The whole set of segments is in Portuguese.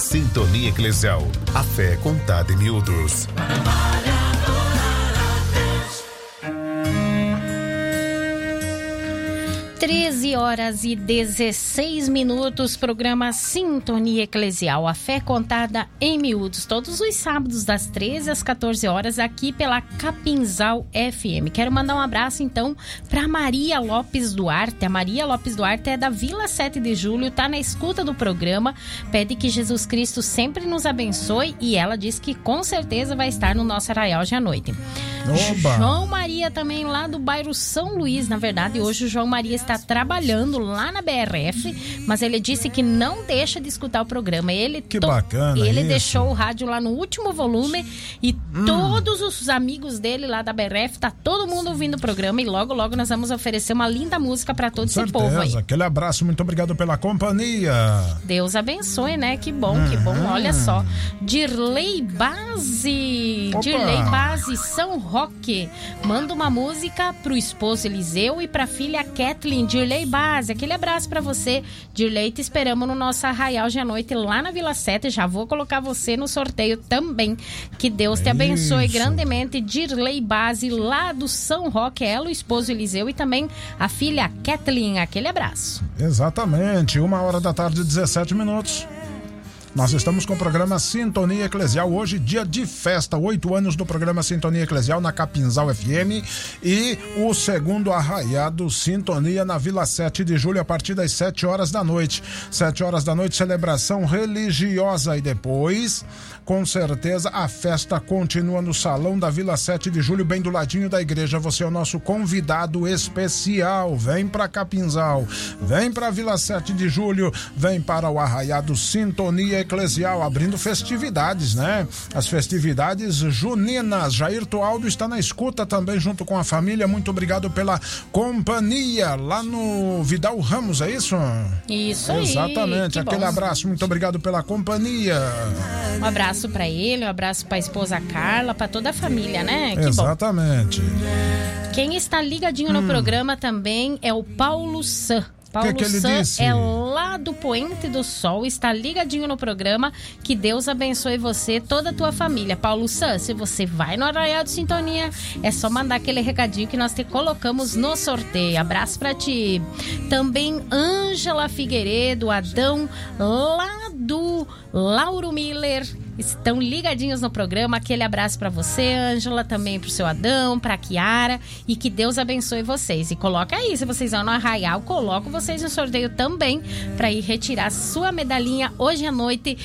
Sintonia Eclesial, a fé contada em miúdos. 13h16, programa Sintonia Eclesial, a fé contada em miúdos, todos os sábados das 13 às 14 horas aqui pela Capinzal FM. Quero mandar um abraço então para Maria Lopes Duarte. A Maria Lopes Duarte é da Vila 7 de Julho, tá na escuta do programa, pede que Jesus Cristo sempre nos abençoe e ela diz que com certeza vai estar no nosso arraial hoje à noite. Oba. João Maria também lá do bairro São Luís, na verdade hoje o João Maria está trabalhando lá na BRF, mas ele disse que não deixa de escutar o programa. Que bacana ele isso. deixou o rádio lá no último volume e todos os amigos dele lá da BRF, tá todo mundo ouvindo o programa e logo logo nós vamos oferecer uma linda música para todo esse povo aí. Aquele abraço, muito obrigado pela companhia. Deus abençoe, né? Que bom, olha só. Dirley Base, São Roque, manda uma música pro esposo Eliseu e pra filha Kathleen. Dirley Base, aquele abraço pra você. Dirley, te esperamos no nosso arraial hoje à noite lá na Vila 7. Já vou colocar você no sorteio também. Que Deus te abençoe grandemente. Dirley Base, lá do São Roque, ela, o esposo Eliseu e também a filha Kathleen. Aquele abraço. Exatamente, 1h, 17 minutos. Nós estamos com o programa Sintonia Eclesial, hoje dia de festa, 8 anos do programa Sintonia Eclesial na Capinzal FM e o segundo arraiado Sintonia na Vila 7 de Julho a partir das 7 horas da noite. 7 horas da noite, celebração religiosa e depois, com certeza, a festa continua no Salão da Vila 7 de Julho, bem do ladinho da igreja. Você é o nosso convidado especial. Vem pra Capinzal, vem pra Vila 7 de Julho, vem para o arraiado Sintonia Eclesial, abrindo festividades, né? As festividades juninas. Jair Tualdo está na escuta também junto com a família. Muito obrigado pela companhia lá no Vidal Ramos, é isso? Isso aí. Exatamente, aquele abraço, muito obrigado pela companhia. Um abraço pra ele, um abraço pra esposa Carla, pra toda a família, né? Que exatamente. Bom. Quem está ligadinho no programa também é o Paulo San. Paulo que ele San disse? É lá do Poente do Sol, está ligadinho no programa. Que Deus abençoe você, toda a tua família. Paulo San, se você vai no Arraial de Sintonia, é só mandar aquele recadinho que nós te colocamos no sorteio. Abraço pra ti. Também Ângela Figueiredo, Adão, lá do Lauro Miller, estão ligadinhos no programa. Aquele abraço pra você, Ângela, também pro seu Adão, pra Kiara, e que Deus abençoe vocês. E coloca aí, se vocês vão no Arraial, coloco vocês no sorteio também pra ir retirar sua medalhinha hoje à noite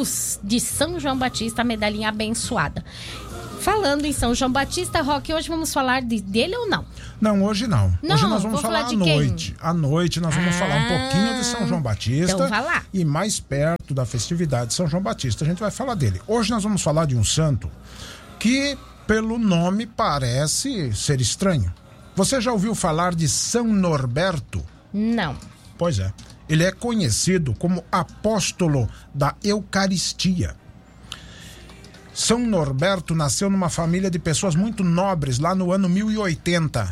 de São João Batista, a medalhinha abençoada. Falando em São João Batista, Roque, hoje vamos falar dele ou não? Não, hoje não. Não, hoje nós vamos falar à noite. À noite nós vamos falar um pouquinho de São João Batista. Então vai lá. E mais perto da festividade de São João Batista, a gente vai falar dele. Hoje nós vamos falar de um santo que, pelo nome, parece ser estranho. Você já ouviu falar de São Norberto? Não. Pois é. Ele é conhecido como apóstolo da Eucaristia. São Norberto nasceu numa família de pessoas muito nobres lá no ano 1080,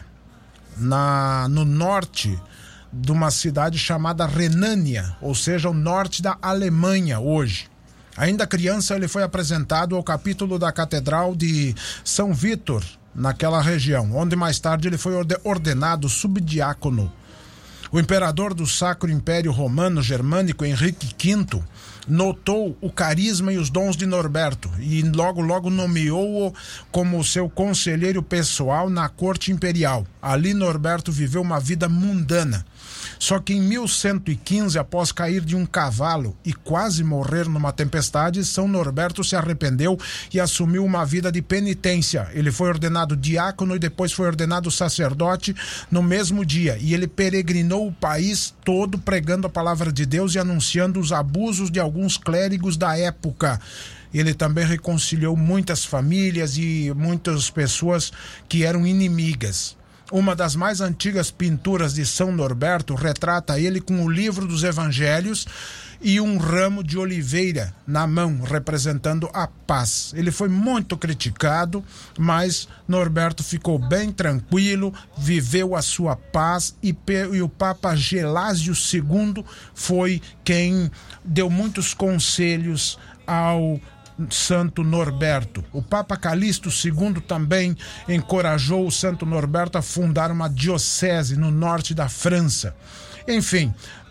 no norte de uma cidade chamada Renânia, ou seja, o norte da Alemanha hoje. Ainda criança, ele foi apresentado ao capítulo da Catedral de São Vítor, naquela região, onde mais tarde ele foi ordenado subdiácono. O imperador do Sacro Império Romano Germânico, Henrique V, notou o carisma e os dons de Norberto e logo nomeou-o como seu conselheiro pessoal na corte imperial. Ali Norberto viveu uma vida mundana. Só que em 1115, após cair de um cavalo e quase morrer numa tempestade, São Norberto se arrependeu e assumiu uma vida de penitência. Ele foi ordenado diácono e depois foi ordenado sacerdote no mesmo dia. E ele peregrinou o país todo pregando a palavra de Deus e anunciando os abusos de alguns clérigos da época. Ele também reconciliou muitas famílias e muitas pessoas que eram inimigas. Uma das mais antigas pinturas de São Norberto retrata ele com o livro dos Evangelhos e um ramo de oliveira na mão, representando a paz. Ele foi muito criticado, mas Norberto ficou bem tranquilo, viveu a sua paz e o Papa Gelásio II foi quem deu muitos conselhos ao Santo Norberto. O Papa Calixto II também encorajou o Santo Norberto a fundar uma diocese no norte da França. Enfim,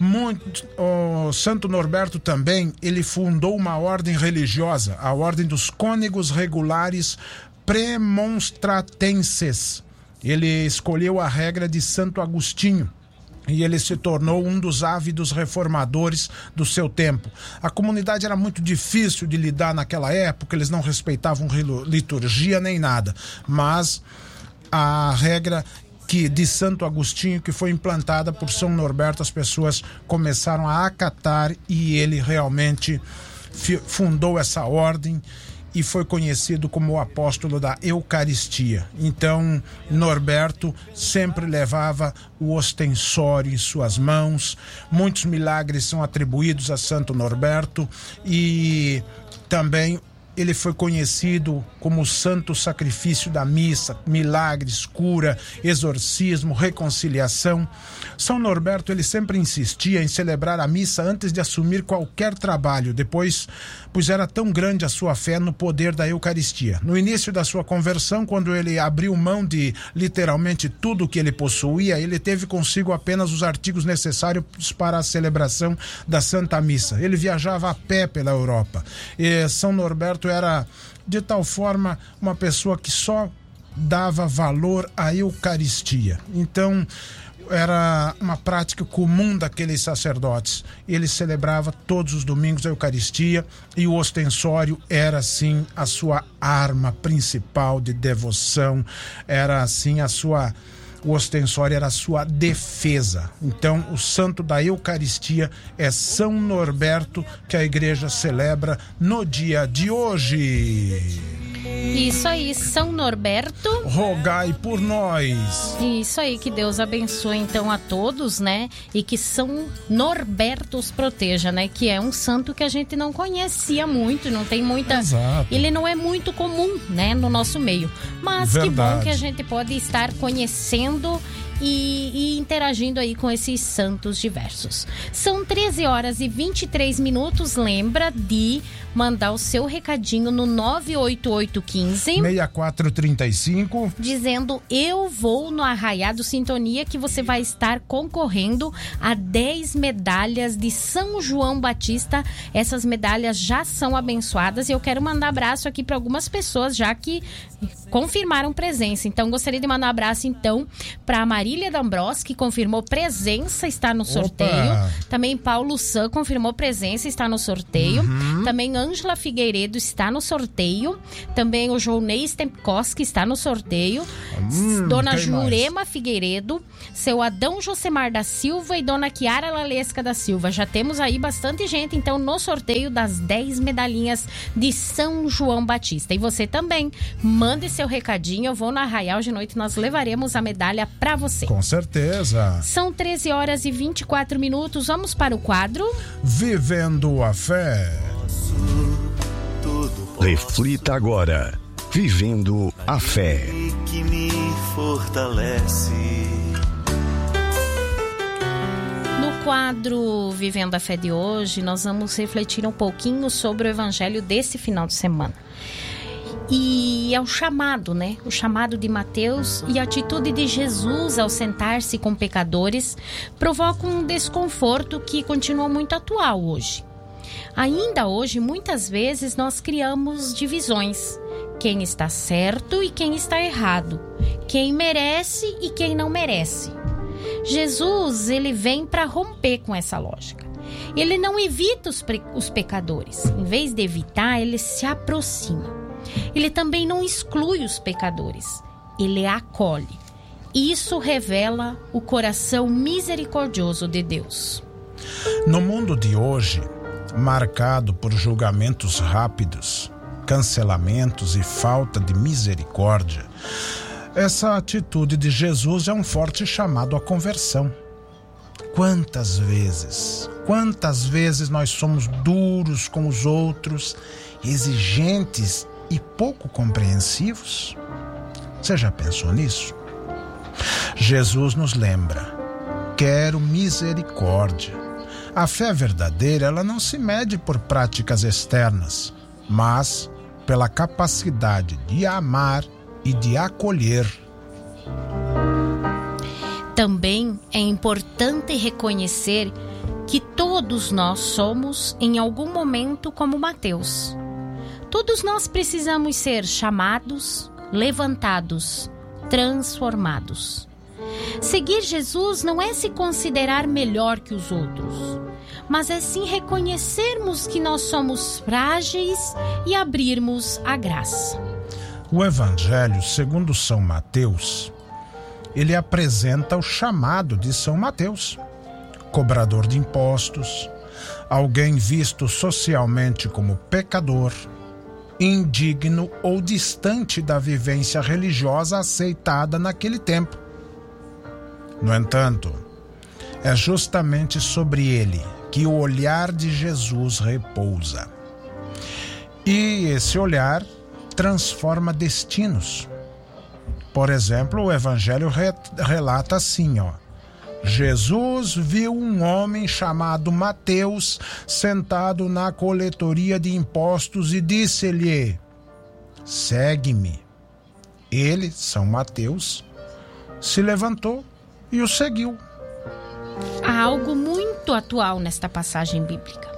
o Santo Norberto também, ele fundou uma ordem religiosa, a Ordem dos Cônegos Regulares Premonstratenses. Ele escolheu a regra de Santo Agostinho e ele se tornou um dos ávidos reformadores do seu tempo. A comunidade era muito difícil de lidar naquela época, eles não respeitavam liturgia nem nada, mas a regra de Santo Agostinho, que foi implantada por São Norberto, as pessoas começaram a acatar e ele realmente fundou essa ordem e foi conhecido como o apóstolo da Eucaristia. Então, Norberto sempre levava o ostensório em suas mãos. Muitos milagres são atribuídos a Santo Norberto e também ele foi conhecido como o santo sacrifício da missa, milagres, cura, exorcismo, reconciliação. São Norberto, ele sempre insistia em celebrar a missa antes de assumir qualquer trabalho, pois era tão grande a sua fé no poder da Eucaristia. No início da sua conversão, quando ele abriu mão de literalmente tudo que ele possuía, ele teve consigo apenas os artigos necessários para a celebração da Santa Missa. Ele viajava a pé pela Europa. E São Norberto era de tal forma uma pessoa que só dava valor à Eucaristia. Então era uma prática comum daqueles sacerdotes. Ele celebrava todos os domingos a Eucaristia e o ostensório era assim a sua arma principal de devoção, era assim o ostensório era a sua defesa. Então, o santo da Eucaristia é São Norberto, que a igreja celebra no dia de hoje. Isso aí, São Norberto, rogai por nós. Isso aí, que Deus abençoe então a todos, né? E que São Norberto os proteja, né? Que é um santo que a gente não conhecia muito, não tem muita... Exato. Ele não é muito comum, né? No nosso meio. Mas Verdade. Que bom que a gente pode estar conhecendo e interagindo aí com esses santos diversos. São 13 horas e 23 minutos. Lembra de mandar o seu recadinho no 98815-6435 dizendo eu vou no Arraiado Sintonia, que você vai estar concorrendo a 10 medalhas de São João Batista. Essas medalhas já são abençoadas e eu quero mandar abraço aqui para algumas pessoas já que confirmaram presença. Então gostaria de mandar um abraço então para Marília D'Ambros, que confirmou presença, está no sorteio. Opa. Também Paulo San confirmou presença, está no sorteio. Também Ângela Figueiredo está no sorteio. Também o Jounei Stempkoski está no sorteio. Dona Jurema Figueiredo, seu Adão Josemar da Silva e Dona Kiara Lalesca da Silva. Já temos aí bastante gente então no sorteio das 10 medalhinhas de São João Batista. E você também, mande seu recadinho. Eu vou no Arraial de noite, nós levaremos a medalha para você. Com certeza. São 13 horas e 24 minutos. Vamos para o quadro Vivendo a Fé. Reflita agora. Vivendo a Fé. Que me fortalece. No quadro Vivendo a Fé de hoje, nós vamos refletir um pouquinho sobre o evangelho desse final de semana. E é o chamado, né? O chamado de Mateus e a atitude de Jesus ao sentar-se com pecadores provoca um desconforto que continua muito atual hoje. Ainda hoje, muitas vezes, nós criamos divisões. Quem está certo e quem está errado. Quem merece e quem não merece. Jesus, ele vem para romper com essa lógica. Ele não evita os pecadores. Em vez de evitar, ele se aproxima. Ele também não exclui os pecadores. Ele acolhe. Isso revela o coração misericordioso de Deus. No mundo de hoje, marcado por julgamentos rápidos, cancelamentos e falta de misericórdia, essa atitude de Jesus é um forte chamado à conversão. quantas vezes nós somos duros com os outros, exigentes e pouco compreensivos? Você já pensou nisso? Jesus nos lembra: quero misericórdia. A fé verdadeira, ela não se mede por práticas externas, mas pela capacidade de amar e de acolher. Também é importante reconhecer que todos nós somos, em algum momento, como Mateus. Todos nós precisamos ser chamados, levantados, transformados. Seguir Jesus não é se considerar melhor que os outros, mas é sim reconhecermos que nós somos frágeis e abrirmos a graça. O Evangelho segundo São Mateus, ele apresenta o chamado de São Mateus, cobrador de impostos, alguém visto socialmente como pecador, indigno ou distante da vivência religiosa aceitada naquele tempo. No entanto, é justamente sobre ele que o olhar de Jesus repousa. E esse olhar transforma destinos. Por exemplo, o Evangelho relata assim, Jesus viu um homem chamado Mateus sentado na coletoria de impostos e disse-lhe: segue-me. Ele, São Mateus, se levantou e o seguiu. Há algo muito atual nesta passagem bíblica.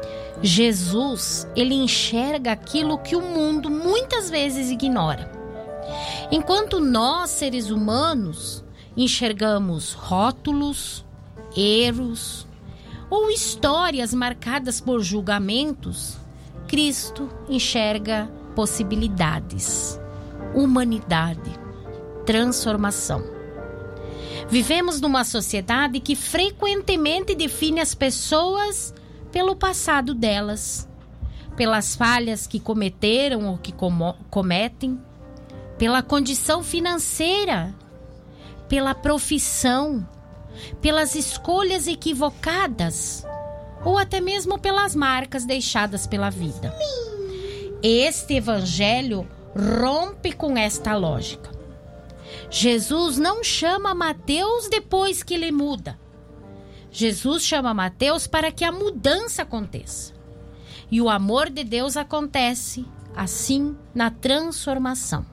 Jesus, ele enxerga aquilo que o mundo muitas vezes ignora. Enquanto nós, seres humanos, enxergamos rótulos, erros ou histórias marcadas por julgamentos, Cristo enxerga possibilidades, humanidade, transformação. Vivemos numa sociedade que frequentemente define as pessoas pelo passado delas, pelas falhas que cometeram ou que cometem, pela condição financeira, pela profissão, pelas escolhas equivocadas ou até mesmo pelas marcas deixadas pela vida. Este Evangelho rompe com esta lógica. Jesus não chama Mateus depois que ele muda. Jesus chama Mateus para que a mudança aconteça. E o amor de Deus acontece assim na transformação.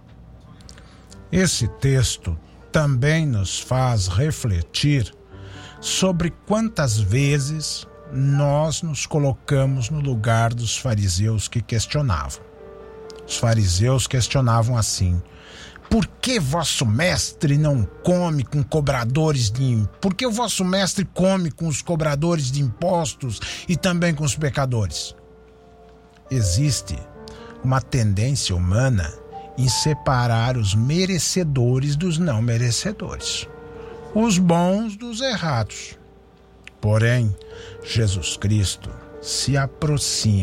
Esse texto também nos faz refletir sobre quantas vezes nós nos colocamos no lugar dos fariseus que questionavam. Os fariseus questionavam assim: por que vosso mestre não come com cobradores de impostos? Por que o vosso mestre come com os cobradores de impostos e também com os pecadores? Existe uma tendência humana em separar os merecedores dos não merecedores, os bons dos errados. Porém, Jesus Cristo se aproxima